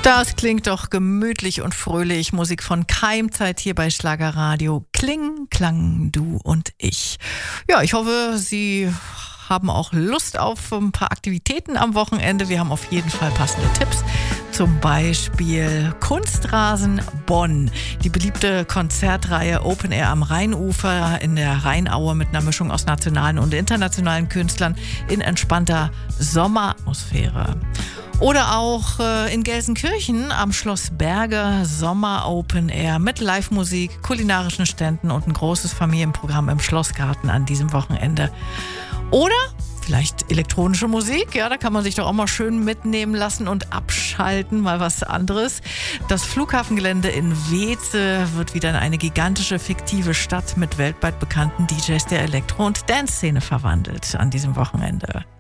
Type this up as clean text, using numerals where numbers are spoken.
Das klingt doch gemütlich und fröhlich. Musik von Keimzeit hier bei Schlagerradio. Kling, Klang, du und ich. Ja, ich hoffe, Sie haben auch Lust auf ein paar Aktivitäten am Wochenende. Wir haben auf jeden Fall passende Tipps. Zum Beispiel Kunstrasen Bonn. Die beliebte Konzertreihe Open Air am Rheinufer in der Rheinaue mit einer Mischung aus nationalen und internationalen Künstlern in entspannter Sommeratmosphäre. Oder auch in Gelsenkirchen am Schloss Berge Sommer Open Air mit Live-Musik, kulinarischen Ständen und ein großes Familienprogramm im Schlossgarten an diesem Wochenende. Oder vielleicht elektronische Musik, ja, da kann man sich doch auch mal schön mitnehmen lassen und abschalten, mal was anderes. Das Flughafengelände in Weeze wird wieder in eine gigantische, fiktive Stadt mit weltweit bekannten DJs der Elektro- und Dance-Szene verwandelt an diesem Wochenende.